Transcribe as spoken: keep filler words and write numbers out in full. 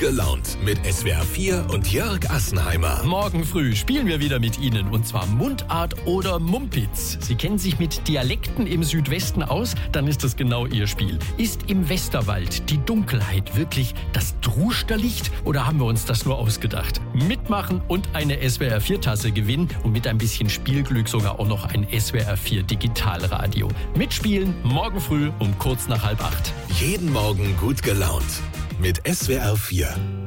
Gelaunt mit S W R vier und Jörg Assenheimer. Morgen früh spielen wir wieder mit Ihnen, und zwar Mundart oder Mumpitz. Sie kennen sich mit Dialekten im Südwesten aus? Dann ist das genau Ihr Spiel. Ist im Westerwald die Dunkelheit wirklich das Drusterlicht oder haben wir uns das nur ausgedacht? Mitmachen und eine S W R vier Tasse gewinnen und mit ein bisschen Spielglück sogar auch noch ein S W R vier Digitalradio. Mitspielen morgen früh um kurz nach halb acht. Jeden Morgen gut gelaunt mit S W R vier.